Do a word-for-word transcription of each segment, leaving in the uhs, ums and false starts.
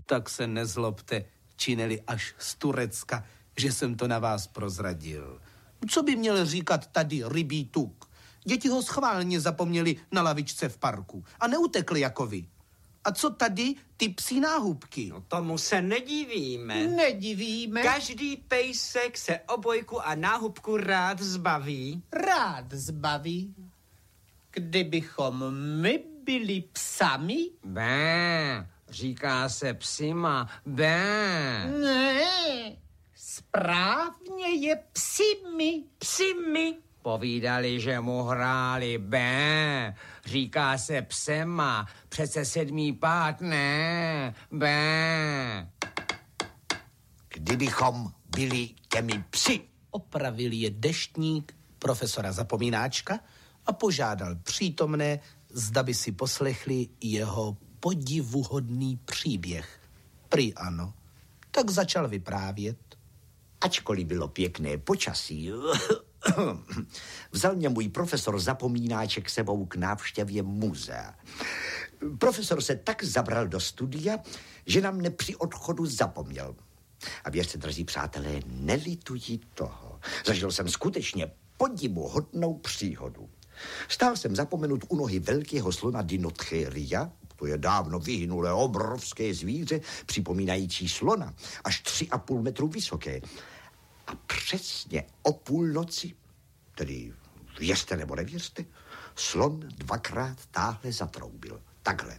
Tak se nezlobte, činili až z Turecka, že jsem to na vás prozradil. Co by měl říkat tady rybí tuk? Děti ho schválně zapomněli na lavičce v parku a neutekli jako vy. A co tady ty psí náhubky? No tomu se nedivíme. Nedivíme. Každý pejsek se obojku a náhubku rád zbaví. Rád zbaví. Kdybychom my byli psami? Bé, říká se psima, bé. Ne, správně je psimi. Psimi. Povídali, že mu hráli bé, říká se psema, přece sedmý pát, ne, bé. Kdybychom byli těmi psi. Opravil je deštník profesora Zapomínáčka a požádal přítomné, zda by si poslechli jeho podivuhodný příběh. Prý ano. Tak začal vyprávět. Ačkoliv bylo pěkné počasí, vzal mě můj profesor Zapomínáček sebou k návštěvě muzea. Profesor se tak zabral do studia, že na mne při odchodu zapomněl. A věřte, drazí přátelé, nelituji toho. Zažil jsem skutečně podivuhodnou příhodu. Stál jsem zapomenut u nohy velkého slona Dinotheria, to je dávno vyhynulé obrovské zvíře, připomínající slona, až tři a půl metru vysoké. A přesně o půlnoci, tedy věřte nebo nevěřte, slon dvakrát táhle zatroubil. Takhle.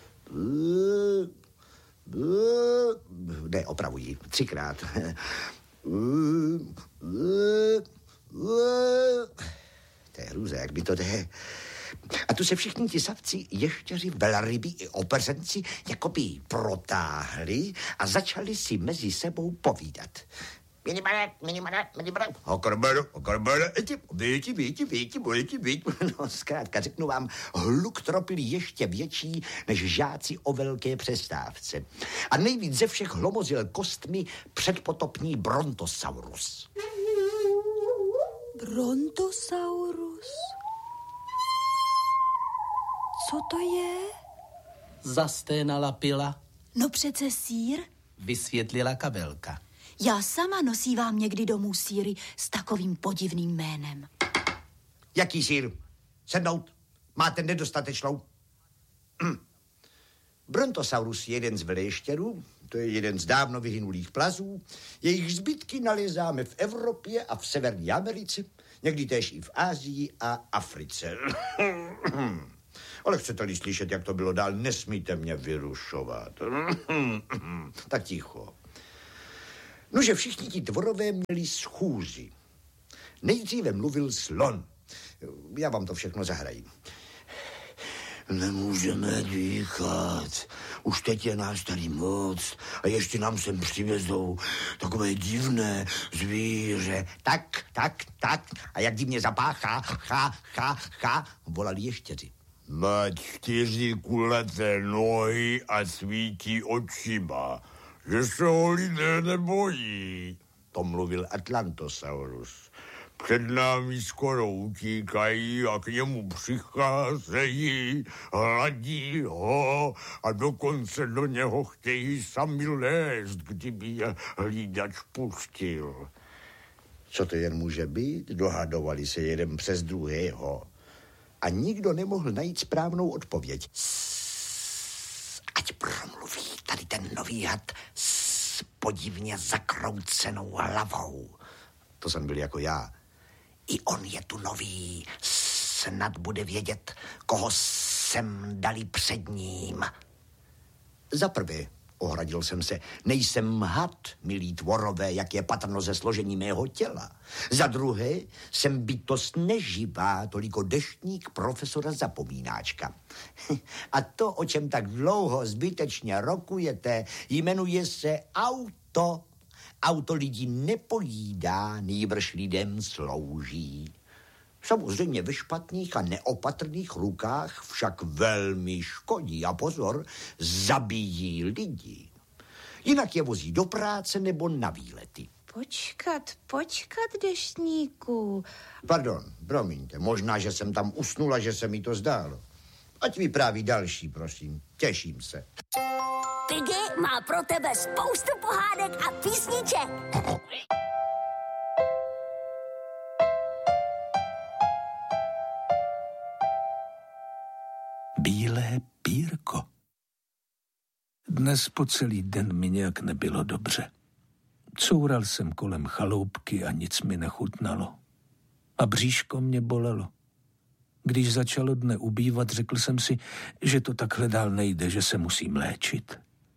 Ne, opravuji, třikrát. To je hrůza, jak by to jde. A tu se všichni ti savci, ještěři, velryby i opeřenci jakoby protáhli a začali si mezi sebou povídat. Minimale, minimale, minimale. Hokorbero, hokorbero, eti, víti, víti, víti, víti, víti. No, zkrátka řeknu vám, hluk tropil ještě větší než žáci o velké přestávce. A nejvíc ze všech hlomozil kostmi předpotopní Brontosaurus. Brontosaurus? Co to je? Zasténala pila, No přece sýr. vysvětlila kabelka. Já sama nosívám někdy domů sýry s takovým podivným jménem. Jaký sír? Sednout. Máte nedostatečnou. Hm. Brontosaurus je jeden z veleštěrů, to je jeden z dávno vyhynulých plazů. Jejich zbytky nalézáme v Evropě a v Severní Americe, někdy též i v Asii a Africe. Ale chcete-li slyšet, jak to bylo dál, nesmíte mě vyrušovat. Tak ticho. Nože všichni ti tvorové měli schůzi. Nejdříve mluvil slon. Já vám to všechno zahraju. Nemůžeme dýchat. Už teď je nás tady moc a ještě nám sem přivezou takové divné zvíře. Tak, tak, tak. A jak divně zapáchá, chá, chá, chá, volali ještěři. Má čtyři kulaté nohy a svítí očima, že se ho lidé nebojí. To mluvil Atlantosaurus. Před námi skoro utíkají a k němu přicházejí, hladí ho a dokonce do něho chtějí sami lézt, kdyby je hlídač pustil. Co to jen může být? Dohadovali se jeden přes druhého. A nikdo nemohl najít správnou odpověď. Sss, ať promluví tady ten nový had s podivně zakroucenou hlavou. To jsem byl jako já. I on je tu nový. Snad bude vědět, koho sem dali před ním. Za prvé, ohradil jsem se, nejsem had, milí tvorové, jak je patrno ze složení mého těla. Za druhé, jsem bytost neživá, toliko deštník profesora Zapomínáčka. A to, o čem tak dlouho zbytečně rokujete, jmenuje se auto. Auto lidi nepojídá, nýbrž lidem slouží. Samozřejmě ve špatných a neopatrných rukách však velmi škodí a pozor, zabíjí lidi. Jinak je vozí do práce nebo na výlety. Počkat, počkat, deštníku. Pardon, promiňte, možná, že jsem tam usnula, že se mi to zdálo. Ať vypráví další, prosím. Těším se. Piggy má pro tebe spoustu pohádek a písniček. Bílé pírko. Dnes po celý den mi nějak nebylo dobře. Coural jsem kolem chaloupky a nic mi nechutnalo. A bříško mě bolelo. Když začalo dne ubývat, řekl jsem si, že to takhle dál nejde, že se musím léčit.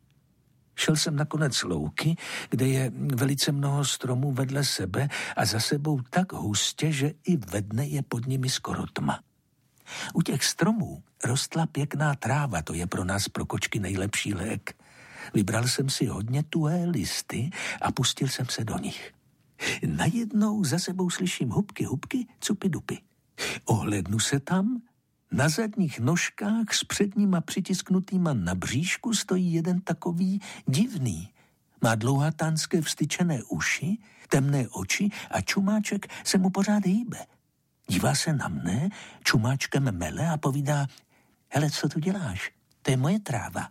Šel jsem na konec louky, kde je velice mnoho stromů vedle sebe a za sebou tak hustě, že i ve dne je pod nimi skoro tma. U těch stromů rostla pěkná tráva, to je pro nás pro kočky nejlepší lék. Vybral jsem si hodně tuhé listy a pustil jsem se do nich. Najednou za sebou slyším hubky, hubky, cupy, dupy. Ohlednu se tam, na zadních nožkách s předníma přitisknutýma na bříšku stojí jeden takový divný. Má dlouhatánské vstyčené uši, temné oči a čumáček se mu pořád hýbe. Dívá se na mne, čumáčkem mele a povídá, hele, co tu děláš? To je moje tráva.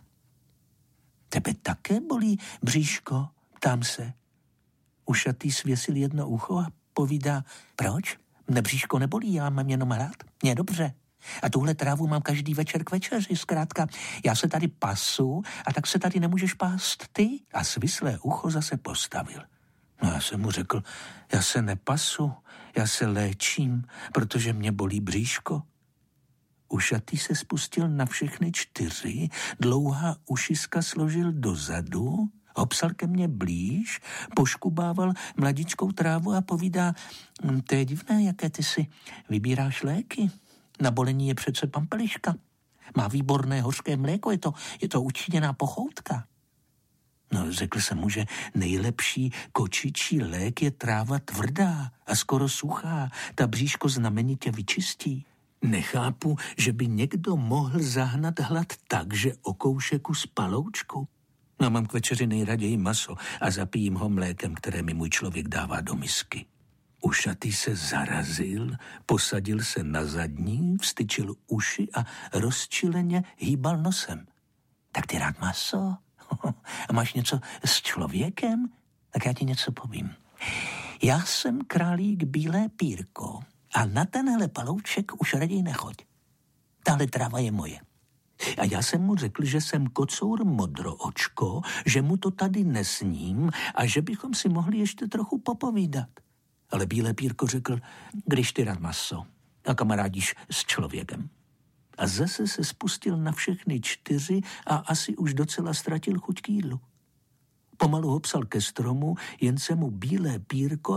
Tebe také bolí bříško? Ptám se. Ušatý svěsil jedno ucho a povídá, proč? Mne bříško nebolí, já mám jenom hrát. Mně dobře. A tuhle trávu mám každý večer k večeři, zkrátka. Já se tady pasu a tak se tady nemůžeš pást ty? A svislé ucho zase postavil. No já jsem mu řekl, já se nepasu, já se léčím, protože mě bolí bříško. Ušatý se spustil na všechny čtyři, dlouhá ušiska složil dozadu, obsal ke mně blíž, poškubával mladičkou trávu a povídá, to je divné, jaké ty si vybíráš léky. Na bolení je přece pampeliška. Má výborné hořké mléko, je to, je to učiněná pochoutka. No, řekl jsem mu, že nejlepší kočičí lék je tráva tvrdá a skoro suchá. Ta bříško znamenitě vyčistí. Nechápu, že by někdo mohl zahnat hlad tak, že okouše kus paloučku. No, mám k večeři nejraději maso a zapijím ho mlékem, které mi můj člověk dává do misky. Ušatý se zarazil, posadil se na zadní, vstyčil uši a rozčileně hýbal nosem. Tak ty rád maso? A máš něco s člověkem? Tak já ti něco povím. Já jsem králík Bílé pírko a na tenhle palouček už raději nechoď. Tahle tráva je moje. A já jsem mu řekl, že jsem kocour Modroočko, že mu to tady nesním a že bychom si mohli ještě trochu popovídat. Ale Bílé pírko řekl, když ty rád maso a kamarádíš s člověkem. A zase se spustil na všechny čtyři a asi už docela ztratil chuť k jídlu. Pomalu ho psal ke stromu, jen se mu Bílé pírko